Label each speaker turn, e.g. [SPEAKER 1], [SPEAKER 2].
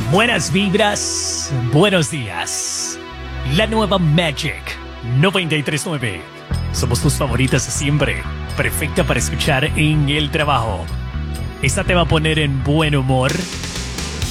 [SPEAKER 1] Buenas vibras, buenos días. La nueva Magic 93.9. Somos tus favoritas de siempre. Perfecta para escuchar en el trabajo. Esta te va a poner en buen humor